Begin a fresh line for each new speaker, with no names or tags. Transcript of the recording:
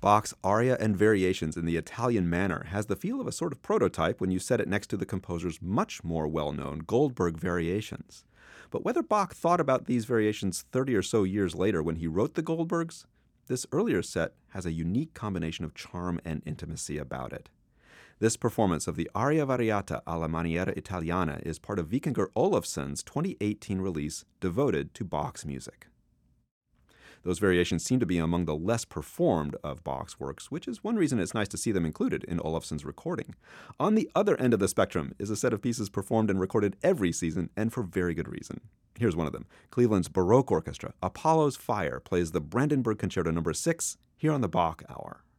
Bach's aria and variations in the Italian manner has the feel of a sort of prototype when you set it next to the composer's much more well-known Goldberg variations. But whether Bach thought about these variations 30 or so years later when he wrote the Goldbergs, this earlier set has a unique combination of charm and intimacy about it. This performance of the Aria Variata alla Maniera Italiana is part of Vikingur Olafsson's 2018 release devoted to Bach's music. Those variations seem to be among the less performed of Bach's works, which is one reason it's nice to see them included in Olafsson's recording. On the other end of the spectrum is a set of pieces performed and recorded every season, and for very good reason. Here's one of them. Cleveland's Baroque Orchestra, Apollo's Fire, plays the Brandenburg Concerto No. 6 here on the Bach Hour.